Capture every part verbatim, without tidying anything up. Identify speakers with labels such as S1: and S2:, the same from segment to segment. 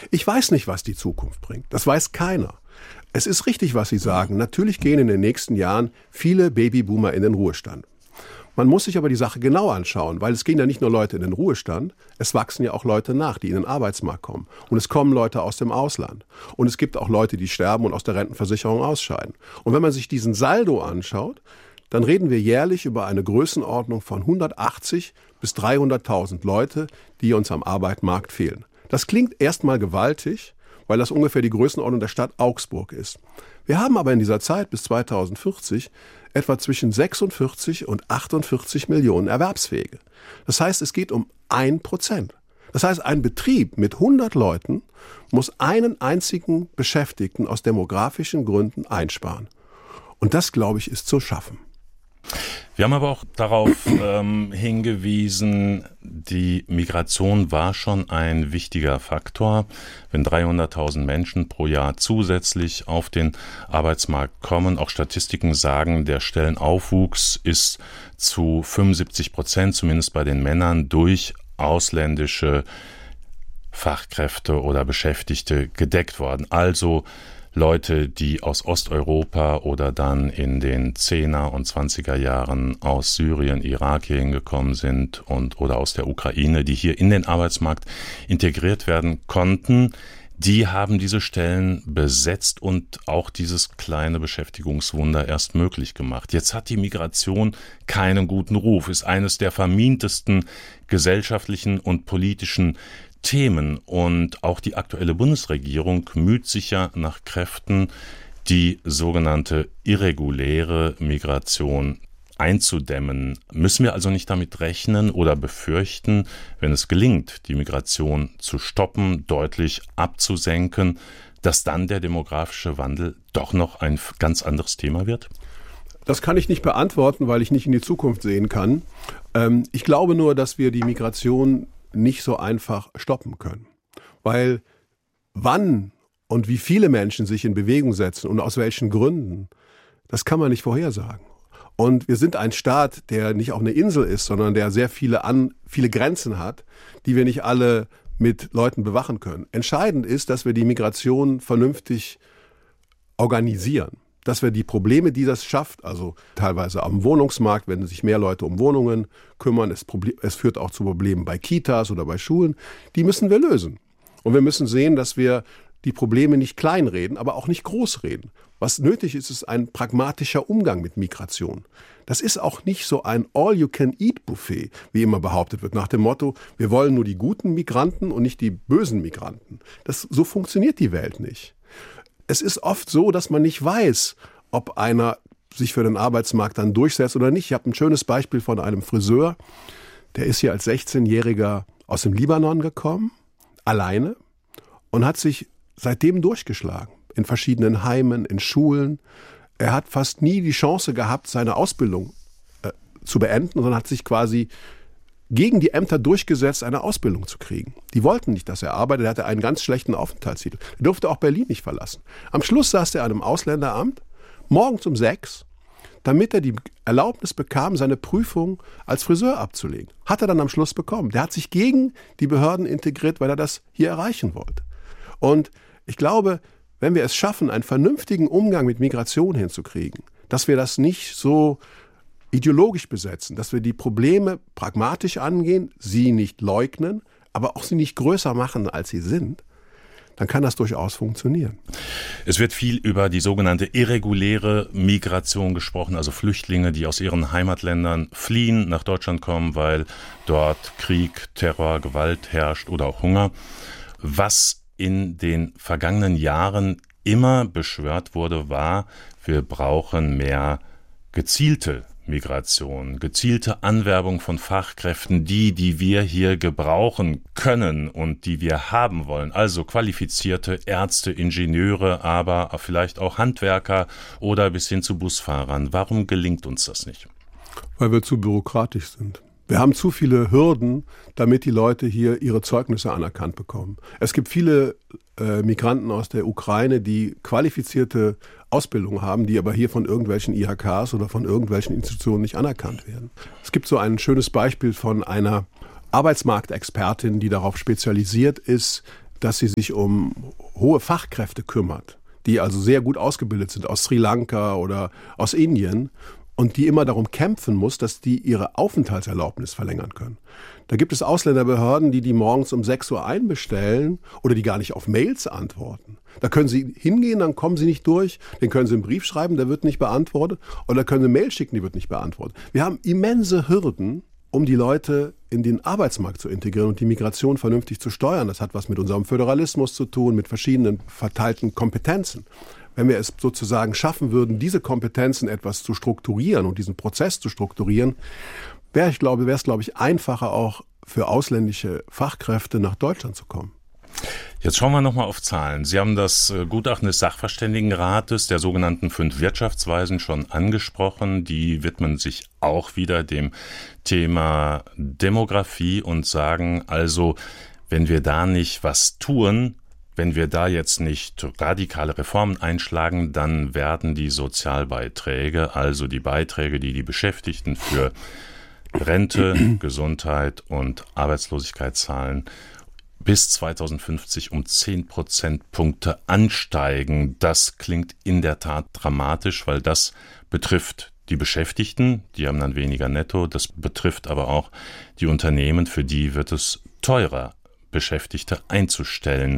S1: Ich weiß nicht, was die Zukunft bringt. Das weiß keiner. Es ist richtig, was Sie sagen. Natürlich gehen in den nächsten Jahren viele Babyboomer in den Ruhestand. Man muss sich aber die Sache genau anschauen, weil es gehen ja nicht nur Leute in den Ruhestand, es wachsen ja auch Leute nach, die in den Arbeitsmarkt kommen. Und es kommen Leute aus dem Ausland. Und es gibt auch Leute, die sterben und aus der Rentenversicherung ausscheiden. Und wenn man sich diesen Saldo anschaut, dann reden wir jährlich über eine Größenordnung von hundertachtzig bis dreihunderttausend Leute, die uns am Arbeitsmarkt fehlen. Das klingt erstmal gewaltig, weil das ungefähr die Größenordnung der Stadt Augsburg ist. Wir haben aber in dieser Zeit bis zweitausendvierzig etwa zwischen sechsundvierzig und achtundvierzig Millionen Erwerbsfähige. Das heißt, es geht um ein Prozent. Das heißt, ein Betrieb mit hundert Leuten muss einen einzigen Beschäftigten aus demografischen Gründen einsparen. Und das, glaube ich, ist zu schaffen.
S2: Wir haben aber auch darauf ähm, hingewiesen, die Migration war schon ein wichtiger Faktor. Wenn dreihunderttausend Menschen pro Jahr zusätzlich auf den Arbeitsmarkt kommen, auch Statistiken sagen, der Stellenaufwuchs ist zu fünfundsiebzig Prozent, zumindest bei den Männern, durch ausländische Fachkräfte oder Beschäftigte gedeckt worden. Also Leute, die aus Osteuropa oder dann in den Zehner und Zwanziger Jahren aus Syrien, Irak hier hingekommen sind und oder aus der Ukraine, die hier in den Arbeitsmarkt integriert werden konnten, die haben diese Stellen besetzt und auch dieses kleine Beschäftigungswunder erst möglich gemacht. Jetzt hat die Migration keinen guten Ruf, ist eines der vermintesten gesellschaftlichen und politischen Themen, und auch die aktuelle Bundesregierung müht sich ja nach Kräften, die sogenannte irreguläre Migration einzudämmen. Müssen wir also nicht damit rechnen oder befürchten, wenn es gelingt, die Migration zu stoppen, deutlich abzusenken, dass dann der demografische Wandel doch noch ein ganz anderes Thema wird?
S1: Das kann ich nicht beantworten, weil ich nicht in die Zukunft sehen kann. Ähm, ich glaube nur, dass wir die Migration nicht so einfach stoppen können. Weil wann und wie viele Menschen sich in Bewegung setzen und aus welchen Gründen, das kann man nicht vorhersagen. Und wir sind ein Staat, der nicht auch eine Insel ist, sondern der sehr viele, an, viele Grenzen hat, die wir nicht alle mit Leuten bewachen können. Entscheidend ist, dass wir die Migration vernünftig organisieren. Dass wir die Probleme, die das schafft, also teilweise am Wohnungsmarkt, wenn sich mehr Leute um Wohnungen kümmern, es, Proble- es führt auch zu Problemen bei Kitas oder bei Schulen, die müssen wir lösen. Und wir müssen sehen, dass wir die Probleme nicht kleinreden, aber auch nicht großreden. Was nötig ist, ist ein pragmatischer Umgang mit Migration. Das ist auch nicht so ein All-You-Can-Eat-Buffet, wie immer behauptet wird, nach dem Motto, wir wollen nur die guten Migranten und nicht die bösen Migranten. Das, so funktioniert die Welt nicht. Es ist oft so, dass man nicht weiß, ob einer sich für den Arbeitsmarkt dann durchsetzt oder nicht. Ich habe ein schönes Beispiel von einem Friseur, der ist hier als sechzehnjähriger aus dem Libanon gekommen, alleine, und hat sich seitdem durchgeschlagen. In verschiedenen Heimen, in Schulen. Er hat fast nie die Chance gehabt, seine Ausbildung äh, zu beenden, sondern hat sich quasi gegen die Ämter durchgesetzt, eine Ausbildung zu kriegen. Die wollten nicht, dass er arbeitet. Er hatte einen ganz schlechten Aufenthaltstitel. Er durfte auch Berlin nicht verlassen. Am Schluss saß er an einem Ausländeramt, morgens um sechs, damit er die Erlaubnis bekam, seine Prüfung als Friseur abzulegen. Hat er dann am Schluss bekommen. Der hat sich gegen die Behörden integriert, weil er das hier erreichen wollte. Und ich glaube, wenn wir es schaffen, einen vernünftigen Umgang mit Migration hinzukriegen, dass wir das nicht so ideologisch besetzen, dass wir die Probleme pragmatisch angehen, sie nicht leugnen, aber auch sie nicht größer machen, als sie sind, dann kann das durchaus funktionieren.
S2: Es wird viel über die sogenannte irreguläre Migration gesprochen, also Flüchtlinge, die aus ihren Heimatländern fliehen, nach Deutschland kommen, weil dort Krieg, Terror, Gewalt herrscht oder auch Hunger. Was in den vergangenen Jahren immer beschwört wurde, war, wir brauchen mehr gezielte Migration, gezielte Anwerbung von Fachkräften, die, die wir hier gebrauchen können und die wir haben wollen. Also qualifizierte Ärzte, Ingenieure, aber vielleicht auch Handwerker oder bis hin zu Busfahrern. Warum gelingt uns das nicht?
S1: Weil wir zu bürokratisch sind. Wir haben zu viele Hürden, damit die Leute hier ihre Zeugnisse anerkannt bekommen. Es gibt viele äh, Migranten aus der Ukraine, die qualifizierte Ausbildung haben, die aber hier von irgendwelchen I H Ks oder von irgendwelchen Institutionen nicht anerkannt werden. Es gibt so ein schönes Beispiel von einer Arbeitsmarktexpertin, die darauf spezialisiert ist, dass sie sich um hohe Fachkräfte kümmert, die also sehr gut ausgebildet sind aus Sri Lanka oder aus Indien und die immer darum kämpfen muss, dass die ihre Aufenthaltserlaubnis verlängern können. Da gibt es Ausländerbehörden, die die morgens um sechs Uhr einbestellen oder die gar nicht auf Mails antworten. Da können sie hingehen, dann kommen sie nicht durch, den können sie einen Brief schreiben, der wird nicht beantwortet, oder können sie eine Mail schicken, die wird nicht beantwortet. Wir haben immense Hürden, um die Leute in den Arbeitsmarkt zu integrieren und die Migration vernünftig zu steuern. Das hat was mit unserem Föderalismus zu tun, mit verschiedenen verteilten Kompetenzen. Wenn wir es sozusagen schaffen würden, diese Kompetenzen etwas zu strukturieren und diesen Prozess zu strukturieren, wäre ich glaube, wäre es, glaube ich, einfacher auch für ausländische Fachkräfte nach Deutschland zu kommen.
S2: Jetzt schauen wir nochmal auf Zahlen. Sie haben das Gutachten des Sachverständigenrates der sogenannten fünf Wirtschaftsweisen schon angesprochen. Die widmen sich auch wieder dem Thema Demografie und sagen also, wenn wir da nicht was tun, wenn wir da jetzt nicht radikale Reformen einschlagen, dann werden die Sozialbeiträge, also die Beiträge, die die Beschäftigten für Rente, Gesundheit und Arbeitslosigkeit zahlen, bis zweitausendfünfzig um zehn Prozentpunkte ansteigen. Das klingt in der Tat dramatisch, weil das betrifft die Beschäftigten, die haben dann weniger netto. Das betrifft aber auch die Unternehmen, für die wird es teurer, Beschäftigte einzustellen.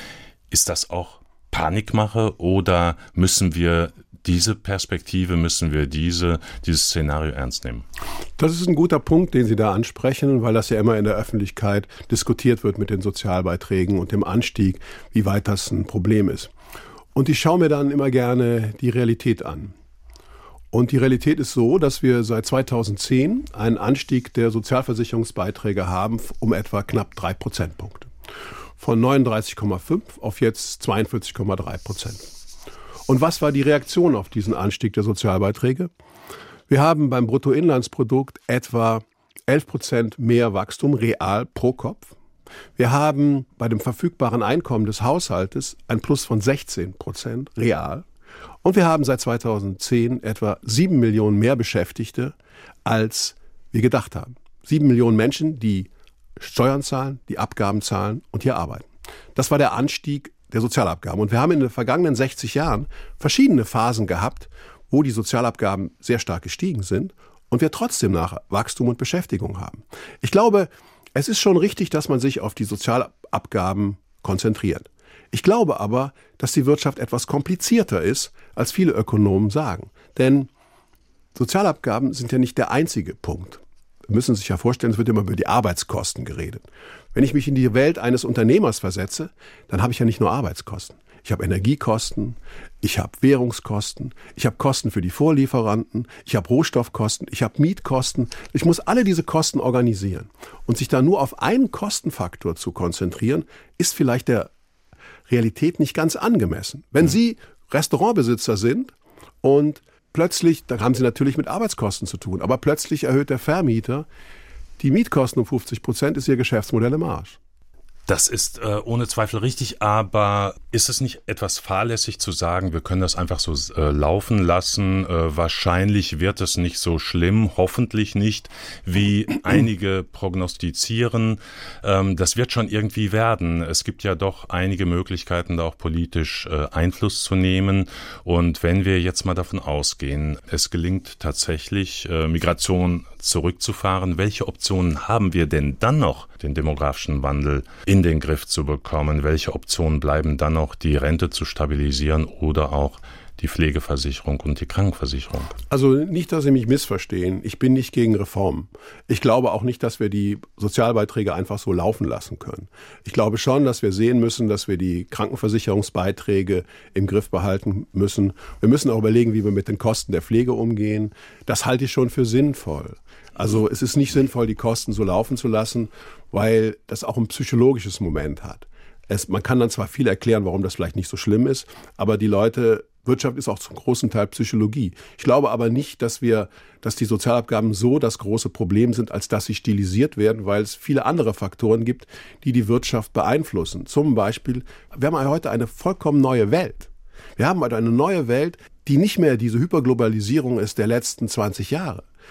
S2: Ist das auch Panikmache oder müssen wir diese Perspektive, müssen wir diese, dieses Szenario ernst nehmen?
S1: Das ist ein guter Punkt, den Sie da ansprechen, weil das ja immer in der Öffentlichkeit diskutiert wird mit den Sozialbeiträgen und dem Anstieg, wie weit das ein Problem ist. Und ich schaue mir dann immer gerne die Realität an. Und die Realität ist so, dass wir seit zweitausendzehn einen Anstieg der Sozialversicherungsbeiträge haben um etwa knapp drei Prozentpunkte. Von neununddreißig Komma fünf auf jetzt zweiundvierzig Komma drei Prozent. Und was war die Reaktion auf diesen Anstieg der Sozialbeiträge? Wir haben beim Bruttoinlandsprodukt etwa elf Prozent mehr Wachstum real pro Kopf. Wir haben bei dem verfügbaren Einkommen des Haushaltes ein Plus von sechzehn Prozent real. Und wir haben seit zweitausendzehn etwa sieben Millionen mehr Beschäftigte, als wir gedacht haben. Sieben Millionen Menschen, die Steuern zahlen, die Abgaben zahlen und hier arbeiten. Das war der Anstieg der Sozialabgaben. Und wir haben in den vergangenen sechzig Jahren verschiedene Phasen gehabt, wo die Sozialabgaben sehr stark gestiegen sind und wir trotzdem nach Wachstum und Beschäftigung haben. Ich glaube, es ist schon richtig, dass man sich auf die Sozialabgaben konzentriert. Ich glaube aber, dass die Wirtschaft etwas komplizierter ist, als viele Ökonomen sagen. Denn Sozialabgaben sind ja nicht der einzige Punkt. Wir müssen sich ja vorstellen, es wird immer über die Arbeitskosten geredet. Wenn ich mich in die Welt eines Unternehmers versetze, dann habe ich ja nicht nur Arbeitskosten. Ich habe Energiekosten, ich habe Währungskosten, ich habe Kosten für die Vorlieferanten, ich habe Rohstoffkosten, ich habe Mietkosten. Ich muss alle diese Kosten organisieren. Und sich da nur auf einen Kostenfaktor zu konzentrieren, ist vielleicht der Realität nicht ganz angemessen. Wenn Sie Restaurantbesitzer sind und plötzlich, da haben Sie natürlich mit Arbeitskosten zu tun, aber plötzlich erhöht der Vermieter die Mietkosten um fünfzig Prozent, ist Ihr Geschäftsmodell im Arsch.
S2: Das ist äh, ohne Zweifel richtig, aber ist es nicht etwas fahrlässig zu sagen, wir können das einfach so äh, laufen lassen? Äh, wahrscheinlich wird es nicht so schlimm, hoffentlich nicht, wie einige prognostizieren. Ähm, das wird schon irgendwie werden. Es gibt ja doch einige Möglichkeiten, da auch politisch äh, Einfluss zu nehmen. Und wenn wir jetzt mal davon ausgehen, es gelingt tatsächlich, äh, Migration zurückzufahren, welche Optionen haben wir denn dann noch, den demografischen Wandel in den Griff zu bekommen? Welche Optionen bleiben dann noch, die Rente zu stabilisieren oder auch die Pflegeversicherung und die Krankenversicherung?
S1: Also nicht, dass Sie mich missverstehen. Ich bin nicht gegen Reformen. Ich glaube auch nicht, dass wir die Sozialbeiträge einfach so laufen lassen können. Ich glaube schon, dass wir sehen müssen, dass wir die Krankenversicherungsbeiträge im Griff behalten müssen. Wir müssen auch überlegen, wie wir mit den Kosten der Pflege umgehen. Das halte ich schon für sinnvoll. Also es ist nicht sinnvoll, die Kosten so laufen zu lassen, weil das auch ein psychologisches Moment hat. Es, man kann dann zwar viel erklären, warum das vielleicht nicht so schlimm ist, aber die Leute, Wirtschaft ist auch zum großen Teil Psychologie. Ich glaube aber nicht, dass wir, dass die Sozialabgaben so das große Problem sind, als dass sie stilisiert werden, weil es viele andere Faktoren gibt, die die Wirtschaft beeinflussen. Zum Beispiel, wir haben heute eine vollkommen neue Welt. Wir haben heute eine neue Welt, die nicht mehr diese Hyperglobalisierung ist der letzten zwanzig Jahre.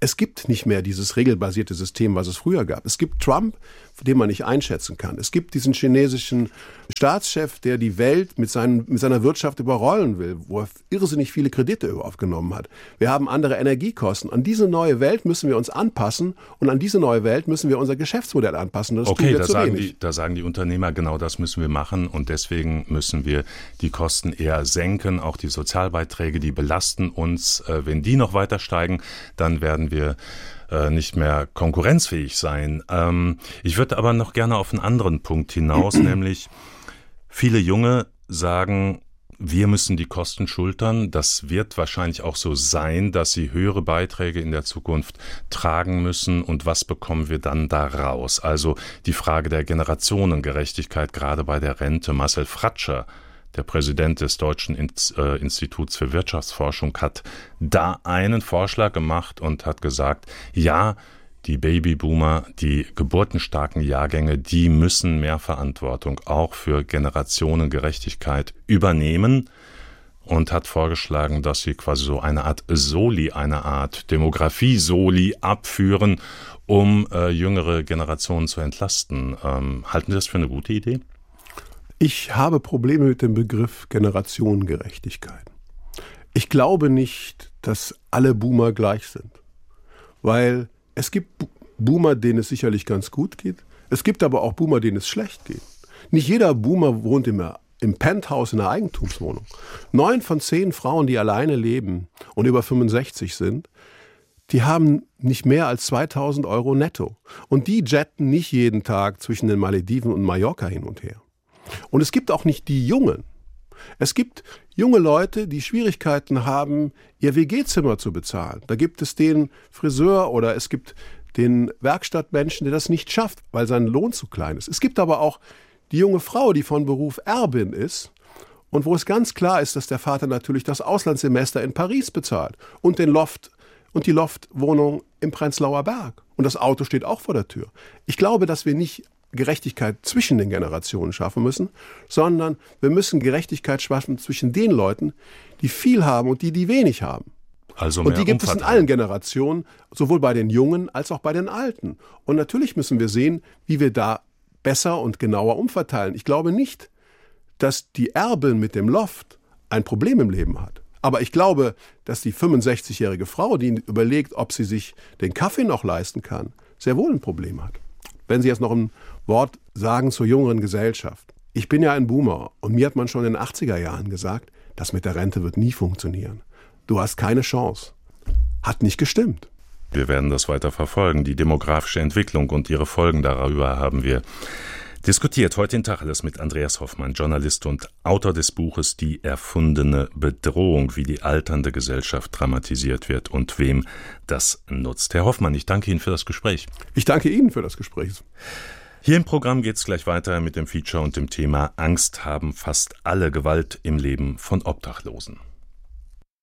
S1: Es gibt nicht mehr dieses regelbasierte System, was es früher gab. Es gibt Trump, den man nicht einschätzen kann. Es gibt diesen chinesischen Staatschef, der die Welt mit, seinen, mit seiner Wirtschaft überrollen will, wo er irrsinnig viele Kredite aufgenommen hat. Wir haben andere Energiekosten. An diese neue Welt müssen wir uns anpassen und an diese neue Welt müssen wir unser Geschäftsmodell anpassen. Das
S2: okay,
S1: tun wir
S2: da
S1: zu
S2: sagen,
S1: wenig.
S2: die, da sagen die Unternehmer, genau das müssen wir machen und deswegen müssen wir die Kosten eher senken. Auch die Sozialbeiträge, die belasten uns. Wenn die noch weiter steigen, dann werden wir nicht mehr konkurrenzfähig sein. Ähm, ich würde aber noch gerne auf einen anderen Punkt hinaus, nämlich viele Junge sagen, wir müssen die Kosten schultern. Das wird wahrscheinlich auch so sein, dass sie höhere Beiträge in der Zukunft tragen müssen. Und was bekommen wir dann da raus? Also die Frage der Generationengerechtigkeit, gerade bei der Rente. Marcel Fratscher, der Präsident des Deutschen Instituts für Wirtschaftsforschung, hat da einen Vorschlag gemacht und hat gesagt, ja, die Babyboomer, die geburtenstarken Jahrgänge, die müssen mehr Verantwortung auch für Generationengerechtigkeit übernehmen und hat vorgeschlagen, dass sie quasi so eine Art Soli, eine Art Demografie-Soli abführen, um äh, jüngere Generationen zu entlasten. Ähm, halten Sie das für eine gute Idee?
S1: Ich habe Probleme mit dem Begriff Generationengerechtigkeit. Ich glaube nicht, dass alle Boomer gleich sind, weil es gibt Boomer, denen es sicherlich ganz gut geht. Es gibt aber auch Boomer, denen es schlecht geht. Nicht jeder Boomer wohnt immer im Penthouse in einer Eigentumswohnung. Neun von zehn Frauen, die alleine leben und über fünfundsechzig sind, die haben nicht mehr als zweitausend Euro netto. Und die jetten nicht jeden Tag zwischen den Malediven und Mallorca hin und her. Und es gibt auch nicht die Jungen. Es gibt junge Leute, die Schwierigkeiten haben, ihr W G-Zimmer zu bezahlen. Da gibt es den Friseur oder es gibt den Werkstattmenschen, der das nicht schafft, weil sein Lohn zu klein ist. Es gibt aber auch die junge Frau, die von Beruf Erbin ist und wo es ganz klar ist, dass der Vater natürlich das Auslandssemester in Paris bezahlt und den Loft und die Loftwohnung im Prenzlauer Berg. Und das Auto steht auch vor der Tür. Ich glaube, dass wir nicht Gerechtigkeit zwischen den Generationen schaffen müssen, sondern wir müssen Gerechtigkeit schaffen zwischen den Leuten, die viel haben und die, die wenig haben.
S2: Also mehr
S1: und die gibt es in allen Generationen, sowohl bei den Jungen als auch bei den Alten. Und natürlich müssen wir sehen, wie wir da besser und genauer umverteilen. Ich glaube nicht, dass die Erbin mit dem Loft ein Problem im Leben hat. Aber ich glaube, dass die fünfundsechzigjährige Frau, die überlegt, ob sie sich den Kaffee noch leisten kann, sehr wohl ein Problem hat. Wenn Sie jetzt noch ein Wort sagen zur jüngeren Gesellschaft. Ich bin ja ein Boomer und mir hat man schon in den achtziger Jahren gesagt, das mit der Rente wird nie funktionieren. Du hast keine Chance. Hat nicht gestimmt.
S2: Wir werden das weiter verfolgen. Die demografische Entwicklung und ihre Folgen darüber haben wir diskutiert. Heute in Tacheles mit Andreas Hoffmann, Journalist und Autor des Buches Die erfundene Bedrohung, wie die alternde Gesellschaft dramatisiert wird und wem das nutzt. Herr Hoffmann, ich danke Ihnen für das Gespräch.
S1: Ich danke Ihnen für das Gespräch.
S2: Hier im Programm geht es gleich weiter mit dem Feature und dem Thema Angst haben fast alle Gewalt im Leben von Obdachlosen.